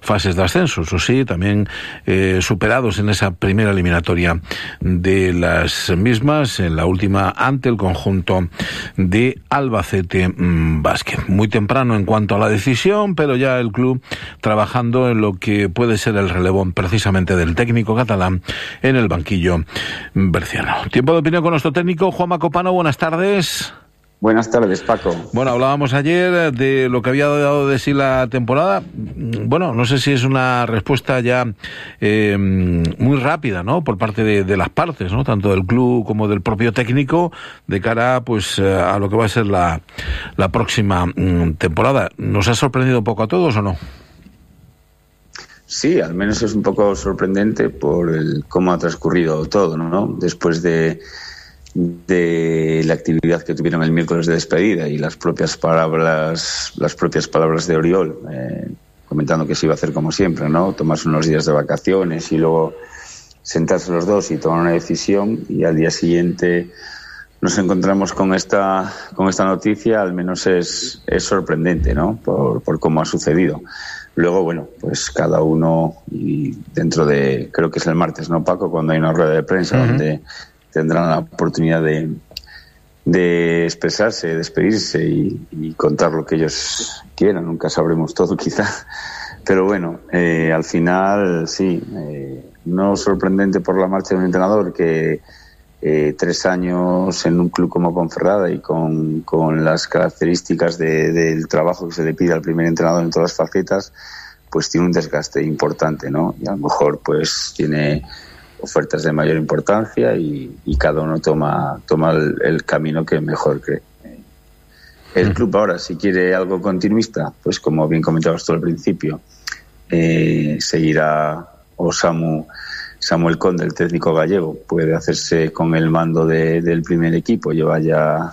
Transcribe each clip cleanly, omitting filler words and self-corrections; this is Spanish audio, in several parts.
fases de ascenso, eso sí, también superados en esa primera eliminatoria de las mismas, en la última ante el conjunto de Albacete Basket. Muy temprano en cuanto a la decisión, pero ya el club trabajando en lo que puede ser el relevo precisamente del técnico catalán en el banquillo berciano. Tiempo de opinión con nuestro técnico, Juanma Copano, buenas tardes. Buenas tardes, Paco. Bueno, hablábamos ayer de lo que había dado de sí la temporada. Bueno, no sé si es una respuesta ya muy rápida, ¿no? Por parte de las partes, ¿no? Tanto del club como del propio técnico, de cara, pues, a lo que va a ser la próxima temporada. ¿Nos ha sorprendido un poco a todos o no? Sí, al menos es un poco sorprendente por cómo ha transcurrido todo, ¿no? Después de la actividad que tuvieron el miércoles de despedida y las propias palabras de Oriol, comentando que se iba a hacer como siempre, ¿no? Tomarse unos días de vacaciones y luego sentarse los dos y tomar una decisión, y al día siguiente nos encontramos con esta noticia. Al menos es sorprendente, ¿no? Por cómo ha sucedido. Luego, bueno, pues cada uno, y dentro de, creo que es el martes, ¿no, Paco? Cuando hay una rueda de prensa donde tendrán la oportunidad de expresarse, despedirse y contar lo que ellos quieran. Nunca sabremos todo, quizá. Pero bueno, al final, sí, no sorprendente por la marcha de un entrenador que 3 años en un club como Ponferrada y con las características del trabajo que se le pide al primer entrenador en todas las facetas, pues tiene un desgaste importante, ¿no? Y a lo mejor pues tiene ofertas de mayor importancia y cada uno toma el camino que mejor cree. El club ahora, si quiere algo continuista, pues como bien comentabas tú al principio, seguirá Samuel Conde, el técnico gallego, puede hacerse con el mando del primer equipo. Lleva ya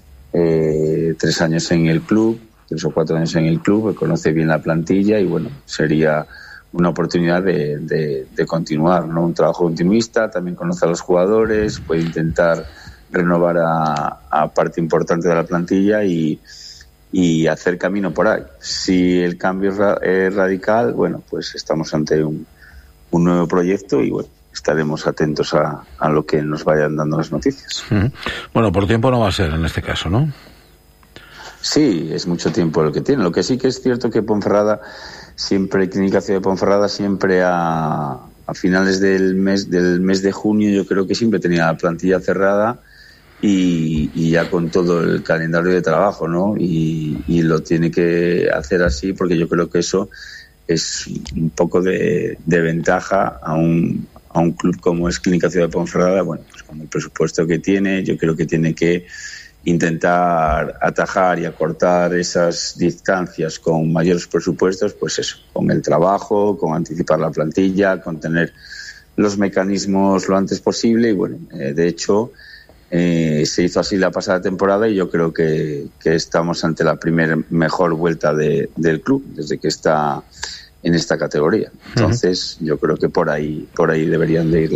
3 años en el club, 3 o 4 años en el club, conoce bien la plantilla y bueno, sería una oportunidad de continuar, ¿no? Un trabajo continuista, también conoce a los jugadores, puede intentar renovar a parte importante de la plantilla y hacer camino por ahí. Si el cambio es radical, bueno, pues estamos ante un nuevo proyecto y bueno, estaremos atentos a lo que nos vayan dando las noticias. Bueno, por tiempo no va a ser en este caso, ¿no? Sí, es mucho tiempo lo que tiene. Lo que sí que es cierto que Ponferrada siempre, Clínica Ciudad de Ponferrada siempre a finales del mes de junio, yo creo que siempre tenía la plantilla cerrada y ya con todo el calendario de trabajo, ¿no? Y lo tiene que hacer así porque yo creo que eso es un poco de ventaja a un club como es Clínica Ciudad de Ponferrada. Bueno, pues con el presupuesto que tiene, yo creo que tiene que intentar atajar y acortar esas distancias con mayores presupuestos, pues eso, con el trabajo, con anticipar la plantilla, con tener los mecanismos lo antes posible y bueno, de hecho se hizo así la pasada temporada y yo creo que estamos ante la primera mejor vuelta del club desde que está en esta categoría. Entonces yo creo que por ahí deberían de ir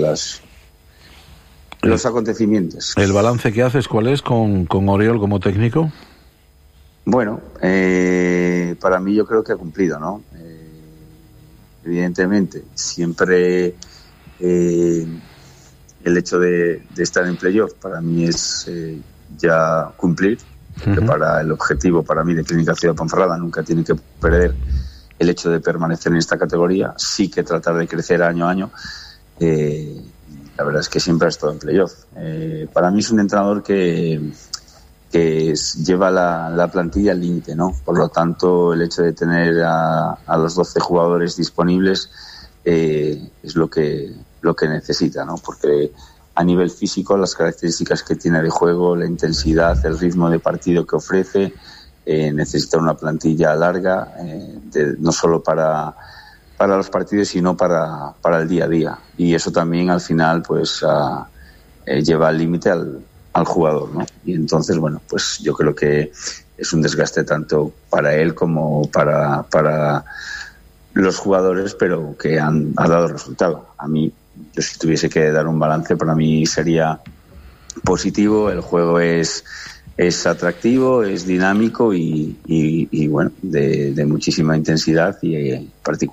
los acontecimientos. ¿El balance que haces cuál es con Oriol como técnico? Bueno, para mí yo creo que ha cumplido, ¿no? Evidentemente, siempre el hecho de estar en playoff para mí es ya cumplir, porque para el objetivo para mí de Clínica Ciudad de Ponferrada nunca tiene que perder el hecho de permanecer en esta categoría, sí que tratar de crecer año a año. La verdad es que siempre ha estado en playoff. Para mí es un entrenador que lleva la plantilla al límite, ¿no? Por lo tanto, el hecho de tener a los 12 jugadores disponibles es lo que necesita, ¿no? Porque a nivel físico, las características que tiene de juego, la intensidad, el ritmo de partido que ofrece, necesita una plantilla larga, no solo para los partidos, sino para el día a día. Y eso también al final pues lleva al límite al jugador, ¿no? Y entonces, bueno, pues yo creo que es un desgaste tanto para él como para los jugadores, pero que ha dado resultado. A mí, yo si tuviese que dar un balance, para mí sería positivo. El juego es atractivo, es dinámico y bueno, de muchísima intensidad y particular.